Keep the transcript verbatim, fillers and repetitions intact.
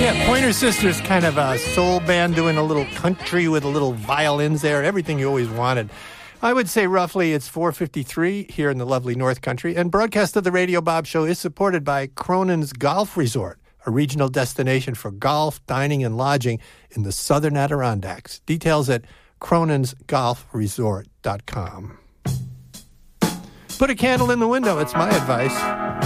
Yeah, Pointer Sisters, kind of a soul band doing a little country with a little violins there, everything you always wanted. I would say roughly it's four fifty-three here in the lovely North Country, and broadcast of the Radio Bob Show is supported by Cronin's Golf Resort, a regional destination for golf, dining, and lodging in the southern Adirondacks. Details at cronins golf resort dot com. Put a candle in the window, it's my advice.